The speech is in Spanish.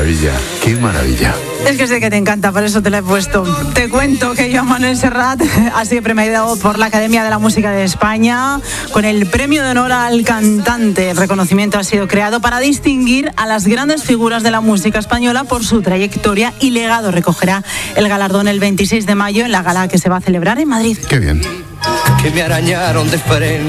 maravilla, qué maravilla. Es que sé que te encanta, por eso te la he puesto. Te cuento que Joan Manuel Serrat ha sido premiado por la Academia de la Música de España con el Premio de Honor al Cantante. El reconocimiento ha sido creado para distinguir a las grandes figuras de la música española por su trayectoria y legado. Recogerá el galardón el 26 de mayo en la gala que se va a celebrar en Madrid. Qué bien. Que me arañaron de frente.